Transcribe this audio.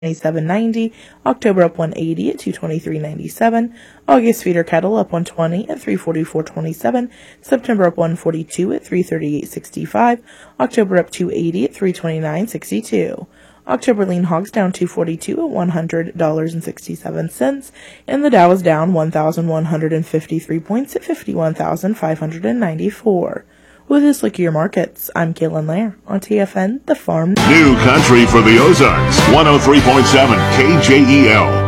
$27.90. October up 180 at $223.97. August feeder cattle up 120 at $344.27. September up 142 at $338.65. October up 280 at $329.62. October lean hogs down 242 at $100.67, and the Dow is down 1,153 points at 51,594. With this look at your markets, I'm Kaylin Lair on TFN, the Farm. New country for the Ozarks, 103.7 KJEL.